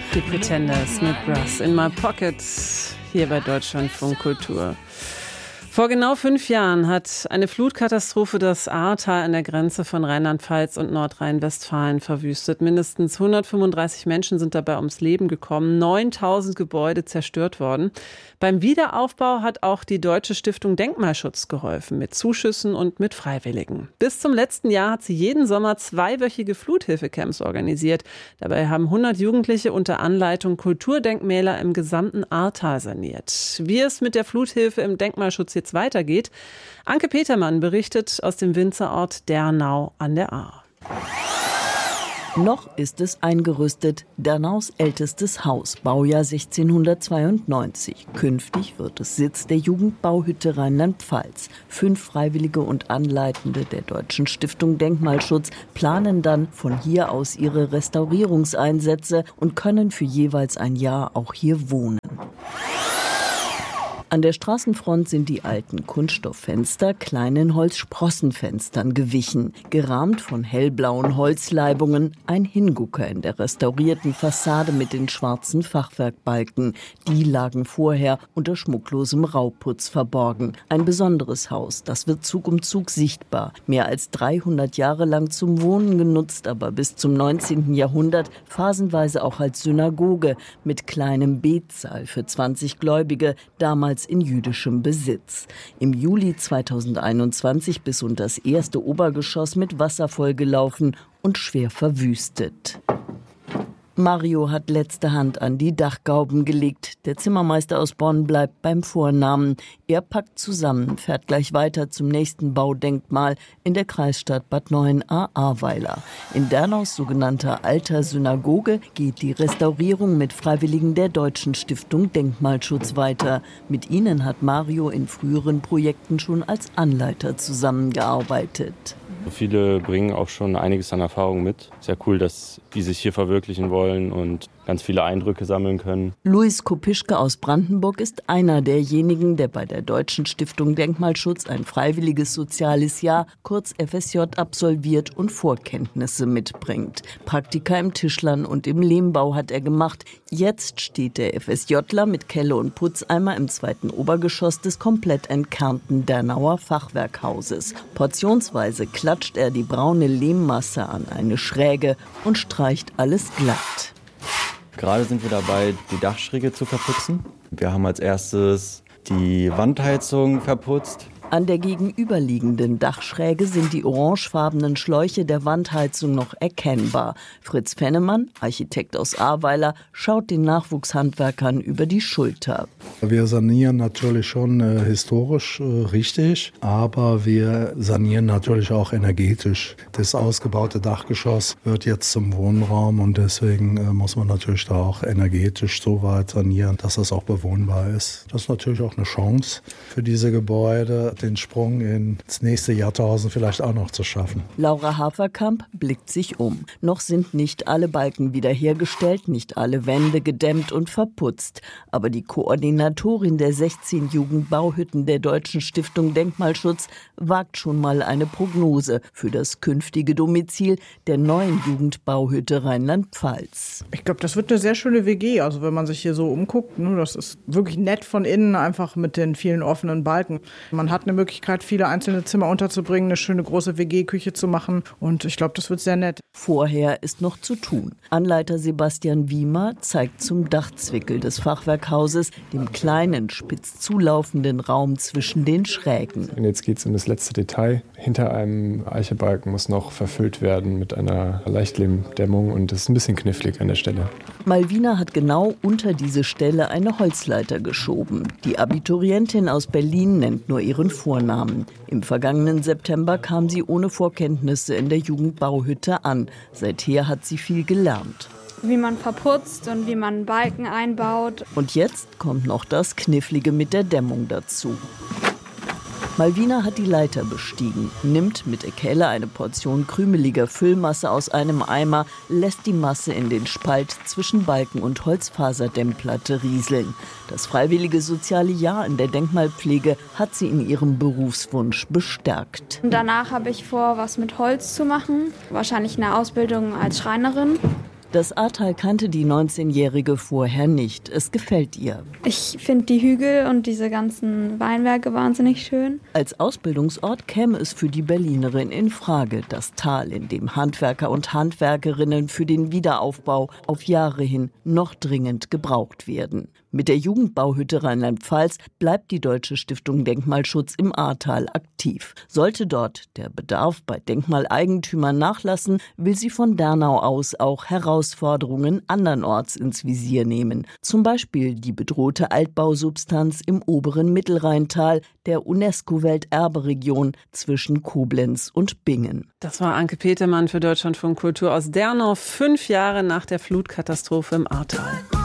Die Pretenders mit Brass in My Pocket hier bei Deutschlandfunk Kultur. Vor genau 5 Jahren hat eine Flutkatastrophe das Ahrtal an der Grenze von Rheinland-Pfalz und Nordrhein-Westfalen verwüstet. Mindestens 135 Menschen sind dabei ums Leben gekommen, 9000 Gebäude zerstört worden. Beim Wiederaufbau hat auch die Deutsche Stiftung Denkmalschutz geholfen, mit Zuschüssen und mit Freiwilligen. Bis zum letzten Jahr hat sie jeden Sommer 2-wöchige Fluthilfecamps organisiert. Dabei haben 100 Jugendliche unter Anleitung Kulturdenkmäler im gesamten Ahrtal saniert. Wie es mit der Fluthilfe im Denkmalschutz jetzt weitergeht. Anke Petermann berichtet aus dem Winzerort Dernau an der Ahr. Noch ist es eingerüstet, Dernaus ältestes Haus, Baujahr 1692. Künftig wird es Sitz der Jugendbauhütte Rheinland-Pfalz. 5 Freiwillige und Anleitende der Deutschen Stiftung Denkmalschutz planen dann von hier aus ihre Restaurierungseinsätze und können für jeweils ein Jahr auch hier wohnen. An der Straßenfront sind die alten Kunststofffenster kleinen Holzsprossenfenstern gewichen, gerahmt von hellblauen Holzleibungen, ein Hingucker in der restaurierten Fassade mit den schwarzen Fachwerkbalken. Die lagen vorher unter schmucklosem Rauputz verborgen. Ein besonderes Haus, das wird Zug um Zug sichtbar. Mehr als 300 Jahre lang zum Wohnen genutzt, aber bis zum 19. Jahrhundert phasenweise auch als Synagoge mit kleinem Betsaal für 20 Gläubige, damals in jüdischem Besitz. Im Juli 2021 bis unter das erste Obergeschoss mit Wasser vollgelaufen und schwer verwüstet. Mario hat letzte Hand an die Dachgauben gelegt. Der Zimmermeister aus Bonn bleibt beim Vornamen. Er packt zusammen, fährt gleich weiter zum nächsten Baudenkmal in der Kreisstadt Bad Neuenahr-Ahrweiler. In Dernaus sogenannter Alter Synagoge geht die Restaurierung mit Freiwilligen der Deutschen Stiftung Denkmalschutz weiter. Mit ihnen hat Mario in früheren Projekten schon als Anleiter zusammengearbeitet. Viele bringen auch schon einiges an Erfahrung mit. Sehr cool, dass die sich hier verwirklichen wollen und ganz viele Eindrücke sammeln können. Luis Kopischke aus Brandenburg ist einer derjenigen, der bei der Deutschen Stiftung Denkmalschutz ein freiwilliges soziales Jahr, kurz FSJ, absolviert und Vorkenntnisse mitbringt. Praktika im Tischlern und im Lehmbau hat er gemacht. Jetzt steht der FSJler mit Kelle und Putzeimer im 2. Obergeschoss des komplett entkernten Dernauer Fachwerkhauses. Portionsweise klatscht er die braune Lehmmasse an eine Schräge und streicht alles glatt. Gerade sind wir dabei, die Dachschräge zu verputzen. Wir haben als erstes die Wandheizung verputzt. An der gegenüberliegenden Dachschräge sind die orangefarbenen Schläuche der Wandheizung noch erkennbar. Fritz Fennemann, Architekt aus Ahrweiler, schaut den Nachwuchshandwerkern über die Schulter. Wir sanieren natürlich schon historisch richtig, aber wir sanieren natürlich auch energetisch. Das ausgebaute Dachgeschoss wird jetzt zum Wohnraum und deswegen muss man natürlich da auch energetisch so weit sanieren, dass das auch bewohnbar ist. Das ist natürlich auch eine Chance für diese Gebäude, den Sprung ins nächste Jahrtausend vielleicht auch noch zu schaffen. Laura Haferkamp blickt sich um. Noch sind nicht alle Balken wiederhergestellt, nicht alle Wände gedämmt und verputzt. Aber die Koordinatorin der 16 Jugendbauhütten der Deutschen Stiftung Denkmalschutz wagt schon mal eine Prognose für das künftige Domizil der neuen Jugendbauhütte Rheinland-Pfalz. Ich glaube, das wird eine sehr schöne WG. Also wenn man sich hier so umguckt, das ist wirklich nett von innen, einfach mit den vielen offenen Balken. Man hat eine Möglichkeit, viele einzelne Zimmer unterzubringen, eine schöne große WG-Küche zu machen. Und ich glaube, das wird sehr nett. Vorher ist noch zu tun. Anleiter Sebastian Wiemer zeigt zum Dachzwickel des Fachwerkhauses, dem kleinen, spitz zulaufenden Raum zwischen den Schrägen. Und jetzt geht es um das letzte Detail. Hinter einem Eichebalken muss noch verfüllt werden mit einer Leichtlehmdämmung und das ist ein bisschen knifflig an der Stelle. Malvina hat genau unter diese Stelle eine Holzleiter geschoben. Die Abiturientin aus Berlin nennt nur ihren Vornamen. Im vergangenen September kam sie ohne Vorkenntnisse in der Jugendbauhütte an. Seither hat sie viel gelernt. Wie man verputzt und wie man Balken einbaut. Und jetzt kommt noch das Knifflige mit der Dämmung dazu. Malvina hat die Leiter bestiegen, nimmt mit der Kelle eine Portion krümeliger Füllmasse aus einem Eimer, lässt die Masse in den Spalt zwischen Balken und Holzfaserdämmplatte rieseln. Das freiwillige soziale Jahr in der Denkmalpflege hat sie in ihrem Berufswunsch bestärkt. Und danach habe ich vor, was mit Holz zu machen, wahrscheinlich eine Ausbildung als Schreinerin. Das Ahrtal kannte die 19-Jährige vorher nicht. Es gefällt ihr. Ich finde die Hügel und diese ganzen Weinberge wahnsinnig schön. Als Ausbildungsort käme es für die Berlinerin in Frage. Das Tal, in dem Handwerker und Handwerkerinnen für den Wiederaufbau auf Jahre hin noch dringend gebraucht werden. Mit der Jugendbauhütte Rheinland-Pfalz bleibt die Deutsche Stiftung Denkmalschutz im Ahrtal aktiv. Sollte dort der Bedarf bei Denkmaleigentümern nachlassen, will sie von Dernau aus auch Herausforderungen andernorts ins Visier nehmen. Zum Beispiel die bedrohte Altbausubstanz im oberen Mittelrheintal, der UNESCO-Welterberegion zwischen Koblenz und Bingen. Das war Anke Petermann für Deutschlandfunk Kultur aus Dernau, 5 Jahre nach der Flutkatastrophe im Ahrtal.